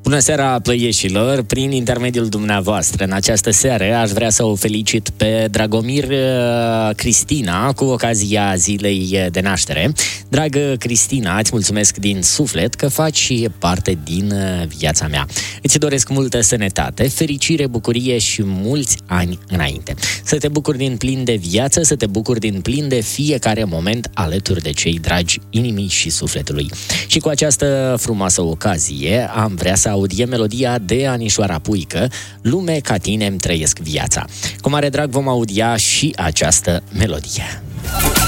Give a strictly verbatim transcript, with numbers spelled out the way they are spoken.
Bună seara, plăieșilor! Prin intermediul dumneavoastră, în această seară, aș vrea să o felicit pe Dragomir Cristina cu ocazia zilei de naștere. Dragă Cristina, îți mulțumesc din suflet că faci parte din viața mea. Îți doresc multă sănătate, fericire, bucurie și mulți ani înainte. Să te bucuri din plin de viață, să te bucuri din plin de fiecare moment alături de cei dragi inimii și sufletului. Și cu această frumoasă ocazie am vrea să audiem melodia de Anișoara Puică, Lume ca tine îmi trăiesc viața. Cu mare drag vom audia și această melodie.